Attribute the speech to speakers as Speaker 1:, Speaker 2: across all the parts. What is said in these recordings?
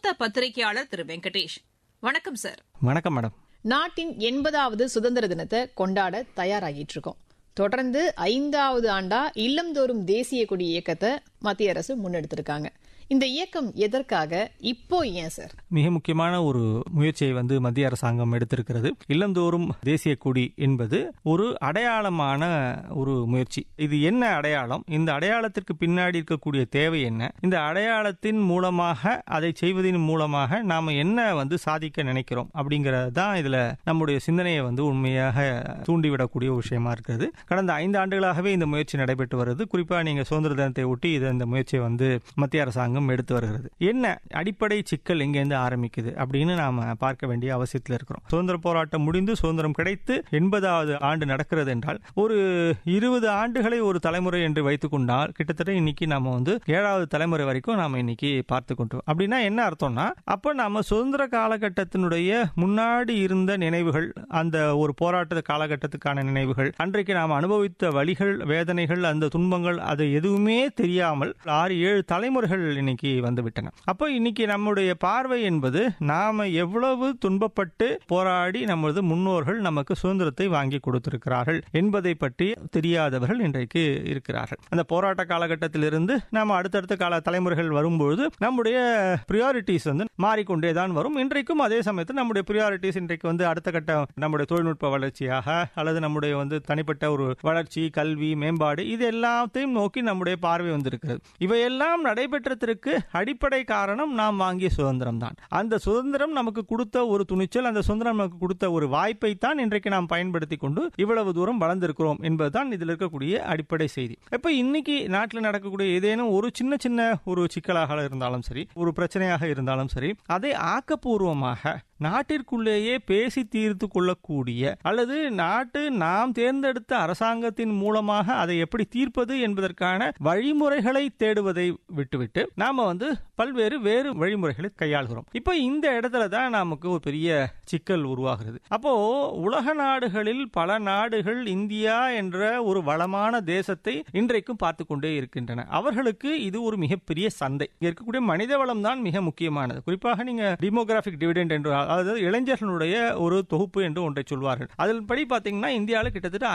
Speaker 1: மூத்த பத்திரிகையாளர் திரு வெங்கடேஷ். வணக்கம் சார்.
Speaker 2: வணக்கம் மேடம்.
Speaker 3: நாட்டின் 80வது சுதந்திர தினத்தை கொண்டாட தயாராகிட்டு இருக்கோம். தொடர்ந்து 5வது ஆண்டா இல்லந்தோறும் தேசிய கொடி இயக்கத்தை மத்திய அரசு முன்னெடுத்திருக்காங்க. இந்த இயக்கம் எதற்காக, இப்போ ஏன் சார்?
Speaker 2: மிக முக்கியமான ஒரு முயற்சியை மத்திய அரசாங்கம் எடுத்திருக்கிறது. இல்லந்தோறும் தேசிய கொடி என்பது ஒரு அடையாளமான ஒரு முயற்சி. இது என்ன அடையாளம்? இந்த அடையாளத்திற்கு பின்னாடி இருக்கக்கூடிய தேவை என்ன? இந்த அடையாளத்தின் மூலமாக, அதை செய்வதன் மூலமாக நாம என்ன சாதிக்க நினைக்கிறோம் அப்படிங்கறது தான் இதுல நம்முடைய சிந்தனையை உண்மையாக தூண்டிவிடக்கூடிய விஷயமா இருக்கிறது. கடந்த 5 ஆண்டுகளாகவே இந்த முயற்சி நடைபெற்று வருது. குறிப்பா நீங்க சுதந்திர தினத்தை ஒட்டி இந்த முயற்சியை மத்திய அரசாங்கம் எடுத்து வருகிறது. என்ன அடிப்படை சிக்கல் எங்கேருந்து ஆரம்பிக்குது அப்படின்னு நாம பார்க்க வேண்டிய அவசியத்தில் இருக்கிறோம். சுதந்திர போராட்டம் முடிந்து சுதந்திரம் கிடைத்து 80வது ஆண்டு நடக்கிறது என்றால், ஒரு 20 ஆண்டுகளை ஒரு தலைமுறை என்று வைத்துக் கொண்டால், கிட்டத்தட்ட இன்னைக்கு நாம 7வது தலைமுறை வரைக்கும் நாம இன்னைக்கு பார்த்து கொண்டோம். அப்படின்னா என்ன அர்த்தம்னா, அப்ப நாம சுதந்திர காலகட்டத்தினுடைய முன்னாடி இருந்த நினைவுகள், அந்த ஒரு போராட்ட காலகட்டத்துக்கான நினைவுகள், அன்றைக்கு நாம் அனுபவித்த வலிகள், வேதனைகள், அந்த துன்பங்கள், அது எதுவுமே தெரியாமல் 6-7 தலைமுறைகள் இன்னைக்கு வந்துவிட்டன. அப்போ இன்னைக்கு நம்முடைய பார்வை என்பது, நாம எவ்வளவு துன்பப்பட்டு போராடி நமது முன்னோர்கள் நமக்கு சுதந்திரத்தை வாங்கி கொடுத்திருக்கிறார்கள் என்பதை பற்றி தெரியாதவர்கள் இன்றைக்கு இருக்கிறார்கள். அந்த போராட்ட காலகட்டத்திலிருந்து நாம அடுத்தடுத்த கால தலைமுறைகள் வரும்போது நம்முடைய பிரியாரிட்டிஸ் மாறிக்கொண்டேதான் வரும். இன்றைக்கும் அதே சமயத்தில் நம்முடைய பிரியாரிட்டிஸ் இன்றைக்கு அடுத்த கட்ட நம்முடைய தொழில்நுட்ப வளர்ச்சியாக, அல்லது நம்முடைய தனிப்பட்ட ஒரு வளர்ச்சி, கல்வி, மேம்பாடு, இது எல்லாத்தையும் நோக்கி நம்முடைய பார்வை வந்திருக்கிறது. இவையெல்லாம் நடைபெற்றதற்கு அடிப்படை காரணம் நாம் வாங்கிய சுதந்திரம் தான். அந்த சுதந்திரம் நமக்கு கொடுத்த ஒரு துணிச்சல், அந்த சுதந்திரம் நமக்கு கொடுத்த ஒரு வாய்ப்பை தான் இன்றைக்கு நாம் பயன்படுத்தி கொண்டு இவ்வளவு தூரம் வளர்ந்திருக்கிறோம் என்பதுதான் இதில் இருக்கக்கூடிய அடிப்படை செய்தி. இப்ப இன்னைக்கு நாட்டில் நடக்கக்கூடிய ஏதேனும் ஒரு சின்ன சின்ன ஒரு சிக்கலாக இருந்தாலும் சரி, ஒரு பிரச்சனையாக இருந்தாலும் சரி, அதை ஆக்கப்பூர்வமாக நாட்டிற்குள்ளேயே பேசி தீர்த்து கொள்ளக்கூடிய, அல்லது நாட்டு நாம் தேர்ந்தெடுத்த அரசாங்கத்தின் மூலமாக அதை எப்படி தீர்ப்பது என்பதற்கான வழிமுறைகளை தேடுவதை விட்டுவிட்டு நாம பல்வேறு வேறு வழிமுறைகளை கையாளுகிறோம். இப்ப இந்த இடத்துல தான் நமக்கு ஒரு பெரிய சிக்கல் உருவாகிறது. அப்போ உலக நாடுகளில் பல நாடுகள் இந்தியா என்ற ஒரு வளமான தேசத்தை இன்றைக்கும் பார்த்து கொண்டே இருக்கின்றன. அவர்களுக்கு இது ஒரு மிகப்பெரிய சந்தை. இங்க இருக்கக்கூடிய மனித வளம் தான் மிக முக்கியமானது. குறிப்பாக நீங்க டெமோகிராபிக் டிவிடெண்ட் என்று, அதாவது இளைஞர்களுடைய ஒரு தொகுப்பு என்று ஒன்றை சொல்வார்கள். அதில் படி பாத்தீங்கன்னா இந்தியாவில் கிட்டத்தட்ட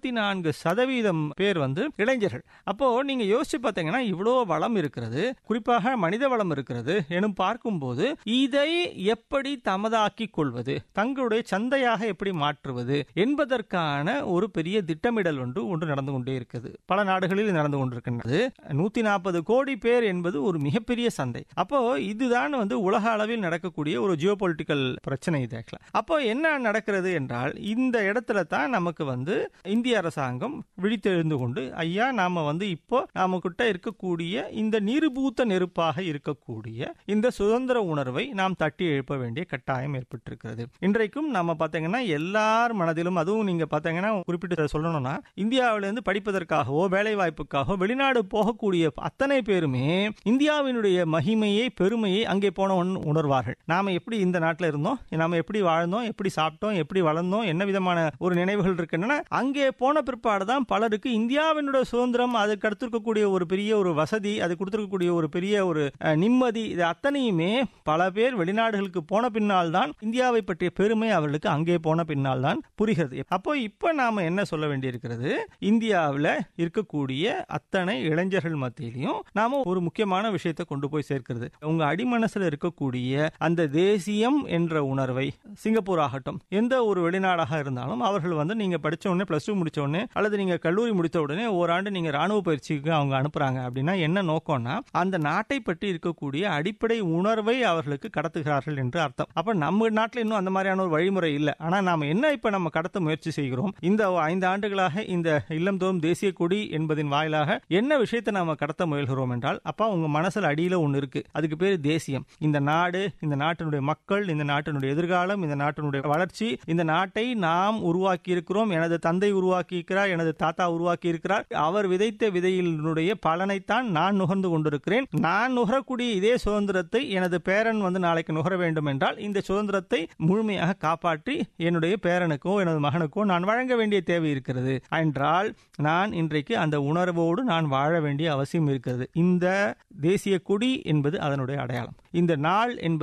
Speaker 2: 54% பேர் இளைஞர்கள். அப்போ நீங்க யோசிச்சு பாத்தீங்கன்னா இவ்வளவு வளம் இருக்கிறது, குறிப்பாக மனித வளம் இருக்கிறது எனும் பார்க்கும்போது, இதை எப்படி தமதாக்கிக் கொள்வது, தங்களுடைய சந்தையாக எப்படி மாற்றுவது என்பதற்கான ஒரு பெரிய திட்டமிடல் ஒன்று நடந்து கொண்டே இருக்கிறது. பல நாடுகளில் நடந்து கொண்டிருக்கின்றது. 140 கோடி பேர் என்பது ஒரு மிகப்பெரிய சந்தை. அப்போ இதுதான் உலக அளவில் நடக்கக்கூடிய ஒரு ஜியோபொலிட்டிக்கல் பிரச்சனை இது. அப்போ என்ன நடக்கிறது என்றால், இந்த இடத்துல தான் நமக்கு இந்திய அரசாங்கம் விழித்தெழுந்து கொண்டு, ஐயா நாம இப்போ நாம கிட்ட இருக்கக்கூடிய இந்த நீர்பூத்த நெருப்பாக இருக்கக்கூடிய இந்த சுதந்திர உணர்வை நாம் தட்டி எழுப்ப வேண்டிய கட்டாயம் ஏற்பட்டிருக்கிறது. இன்றைக்கும் நாம பாத்தீங்கன்னா எல்லார் மனதிலும், அதுவும் நீங்க பாத்தீங்கன்னா குறிப்பிட்டு சொல்லணும்னா, இந்தியாவிலிருந்து படிப்பதற்காகவோ வேலை வாய்ப்புக்காகவோ வெளிநாடு போகக்கூடிய அத்தனை பேருமே இந்தியாவினுடைய மகிமையை, பெருமையை அங்கே போன உணர்வார்கள். நாம எப்படி இந்த நாட்டில் இருந்தோம், நாம எப்படி வாழ்ந்தோம், எப்படி சாப்பிட்டோம், எப்படி வளர்ந்தோம், என்ன விதமான ஒரு நினைவுகள் இருக்கின்றன. அங்கே போன பிற்பாடுதான் பலருக்கு இந்தியாவினுடைய சுதந்திரம், அதுக்கு அடுத்திருக்கக்கூடிய ஒரு பெரிய ஒரு வசதி, அது கொடுத்திருக்கக்கூடிய ஒரு பெரிய ஒரு நிம்மதி, இது அத்தனையுமே பல பேர் வெளிநாடுகளுக்கு போன பின்னால் தான், இந்தியாவை பற்றிய பெருமை அவர்களுக்கு அங்கே போன பின்னால் தான் புரிகிறது. அப்போ இப்ப நாம என்ன சொல்ல வேண்டியிருக்கிறது, இந்தியாவில் இருக்கக்கூடிய அத்தனை இளைஞர்கள் மத்தியிலையும் நாம ஒரு முக்கியமான விஷயத்தை கொண்டு போய் சேர்க்கிறது. உங்க அடிமனசுல இருக்கக்கூடிய அந்த தேசியம் என்ற உணர்வை, சிங்கப்பூர் ஆகட்டும், எந்த ஒரு வெளிநாடாக இருந்தாலும், அவர்கள் நீங்க படிச்ச உடனே, பிளஸ் 2 முடிச்ச உடனே, அல்லது நீங்க கல்லூரி முடித்த உடனே ஓராண்டு நீங்க ராணுவ பயிற்சிக்கு அவங்க அனுப்புறாங்க அப்படின்னா என்ன நோக்கம்னா, அந்த நாட்டை பற்றி இருக்கக்கூடிய அடிப்படை உணர்வை அவர்களுக்கு கடத்துகிறார்கள் என்று அர்த்தம். அப்ப நம்ம நாட்டில் இன்னும் அந்த மாதிரியான ஒரு வழிமுறை இல்லை. ஆனா நாம என்ன இப்ப நம்ம கடத்த முயற்சி செய்கிறோம், இந்த 5 ஆண்டுகளாக இந்த இல்லந்தோறும் தேசிய கொடி என்பதின் வாயிலாக என்ன விஷயத்தை நாம கடத்த முயல்கிறோம் என்றால், அப்பா உங்க மனசுல அடியில ஒண்ணு இருக்கு, அதுக்கு பேரு தேசியம். இந்த நாடு, இந்த நாட்டினுடைய மக்கள், இந்த நாட்டினுடைய எதிர்காலம், இந்த நாட்டினுடைய வளர்ச்சி, இந்த நாட்டை நாம் உருவாக்கி இருக்கிறோம், எனது தந்தை உருவாக்கி இருக்கிறார், எனது தாத்தா உருவாக்கி இருக்கிறார், அவர் விதைத்த விதையினுடைய பலனைத்தான் நான் நுகர்ந்து கொண்டிருக்கிறேன். நான் நுகரக்கூடிய இதே சுதந்திரத்தை எனது பேரன் நாளைக்கு நுகர வேண்டும் என்றால், இந்த சுதந்திரத்தை முழுமையாக காப்பாற்றி என்னுடைய பேரனுக்கோ எனது மகனுக்கோ நான் வழங்க வேண்டிய தேவை இருக்கிறது என்றால், நான் இன்றைக்கு அந்த உணர்வோடு நான் வாழ வேண்டிய அவசியம் இருக்கிறது. இந்த தேசிய கொடி என்பது அதனுடைய அடையாளம். இந்த நாள் என்பது